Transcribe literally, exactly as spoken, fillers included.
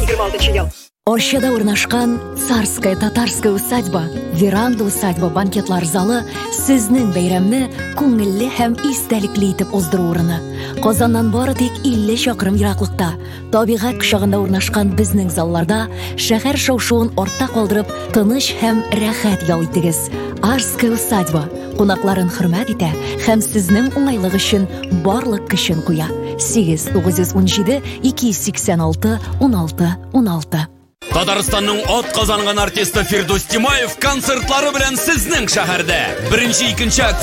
егерме алтынчы ел. Оршада урнашкан царская татарская усадьба, веранда усадьба банкетлар залы сезнең бәйрәмне күңелле һәм истәлекле итеп уздыру урыны. Казаннан бары тик илле чакрым ераклыкта, табигать кочагында урнашкан безнең залларда шәһәр шау-шуын артта калдырып, тыныч һәм рәхәт ял итегез. Арская усадьба кунакларын хөрмәт итә һәм сезнең уңайлык өчен барлык көчен куя. сигез тугыз йөз унҗиде ике йөз сиксән алты уналты уналты. Татарстанның ат казанган артисты Фирдус Тимаев концертлары белән сезнең шәһәрдә. Беренче-икенче